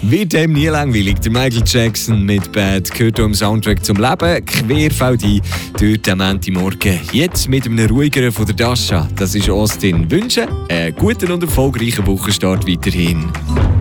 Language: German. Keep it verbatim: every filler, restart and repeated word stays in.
Wird dem nie langweilig. Der Michael Jackson mit Bad gehört am Soundtrack zum Leben. Querfeld ein durch den Montagmorgen. Jetzt mit einem ruhigeren von der Dasha. Das ist Austin. Wünsche einen guten und erfolgreichen Wochenstart weiterhin.